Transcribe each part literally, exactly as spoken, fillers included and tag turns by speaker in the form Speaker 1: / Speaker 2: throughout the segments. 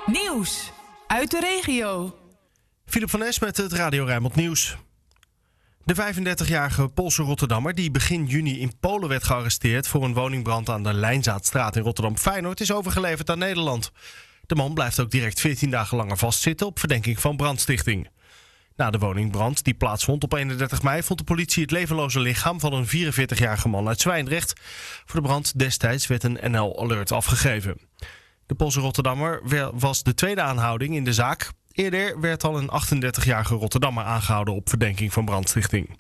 Speaker 1: Nieuws uit de regio.
Speaker 2: Philip van Es met het Radio Rijnmond Nieuws. De vijfendertigjarige Poolse Rotterdammer die begin juni in Polen werd gearresteerd voor een woningbrand aan de Lijnzaadstraat in Rotterdam-Feyenoord is overgeleverd aan Nederland. De man blijft ook direct veertien dagen langer vastzitten op verdenking van brandstichting. Na de woningbrand die plaatsvond op eenendertig mei vond de politie het levenloze lichaam van een vierenveertigjarige man uit Zwijndrecht. Voor de brand destijds werd een N L-alert afgegeven. De Poolse Rotterdammer was de tweede aanhouding in de zaak. Eerder werd al een achtendertigjarige Rotterdammer aangehouden op verdenking van brandstichting.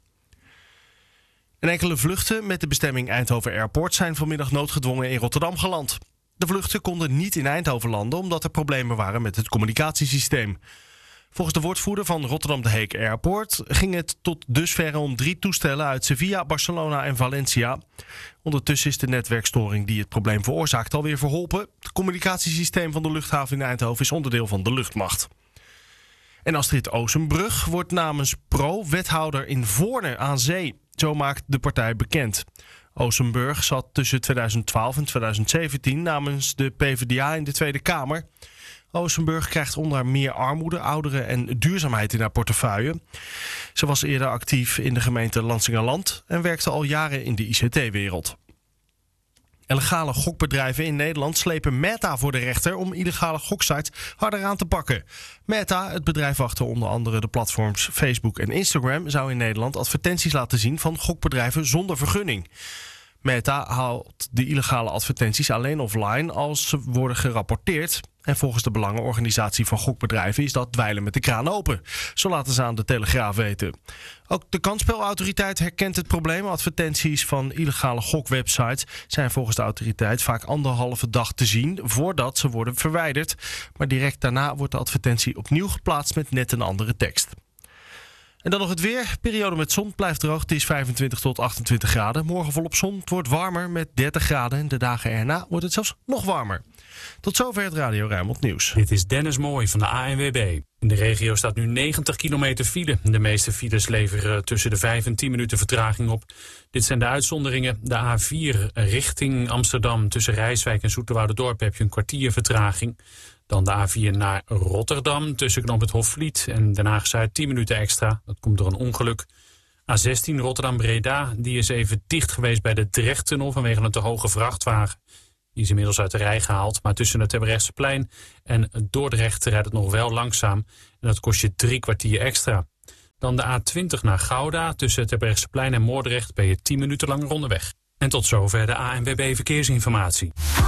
Speaker 2: En enkele vluchten met de bestemming Eindhoven Airport zijn vanmiddag noodgedwongen in Rotterdam geland. De vluchten konden niet in Eindhoven landen omdat er problemen waren met het communicatiesysteem. Volgens de woordvoerder van Rotterdam de Heek Airport ging het tot dusver om drie toestellen uit Sevilla, Barcelona en Valencia. Ondertussen is de netwerkstoring die het probleem veroorzaakt alweer verholpen. Het communicatiesysteem van de luchthaven in Eindhoven is onderdeel van de luchtmacht. En Astrid Oosenbrug wordt namens Pro wethouder in Voorne aan Zee. Zo maakt de partij bekend. Oosenbrug zat tussen tweeduizend twaalf en tweeduizend zeventien namens de P v d A in de Tweede Kamer. Oosenbrug krijgt onder meer armoede, ouderen en duurzaamheid in haar portefeuille. Ze was eerder actief in de gemeente Lansingerland en werkte al jaren in de I C T-wereld. Illegale gokbedrijven in Nederland slepen Meta voor de rechter om illegale goksites harder aan te pakken. Meta, het bedrijf achter onder andere de platforms Facebook en Instagram, zou in Nederland advertenties laten zien van gokbedrijven zonder vergunning. Meta haalt de illegale advertenties alleen offline als ze worden gerapporteerd. En volgens de Belangenorganisatie van Gokbedrijven is dat dweilen met de kraan open. Zo laten ze aan de Telegraaf weten. Ook de kansspelautoriteit herkent het probleem. Advertenties van illegale gokwebsites zijn volgens de autoriteit vaak anderhalve dag te zien voordat ze worden verwijderd. Maar direct daarna wordt de advertentie opnieuw geplaatst met net een andere tekst. En dan nog het weer. Periode met zon, blijft droog. Het is vijfentwintig tot achtentwintig graden. Morgen volop zon. Het wordt warmer met dertig graden. En de dagen erna wordt het zelfs nog warmer. Tot zover het Radio Rijnmond Nieuws.
Speaker 3: Dit is Dennis Mooij van de A N W B. In de regio staat nu negentig kilometer file. De meeste files leveren tussen de vijf en tien minuten vertraging op. Dit zijn de uitzonderingen. De A vier richting Amsterdam tussen Rijswijk en Zoeterwouderdorp heb je een kwartier vertraging. Dan de A vier naar Rotterdam tussen knoop het Hofvliet en Den Haag-Zuid tien minuten extra. Dat komt door een ongeluk. A zestien Rotterdam-Breda, die is even dicht geweest bij de Drechttunnel vanwege een te hoge vrachtwagen. Die is inmiddels uit de rij gehaald, maar tussen het Terbrechtseplein en Dordrecht rijdt het nog wel langzaam. En dat kost je drie kwartier extra. Dan de A twintig naar Gouda, tussen het Terbrechtseplein en Moordrecht ben je tien minuten langer onderweg. En tot zover de A N W B Verkeersinformatie.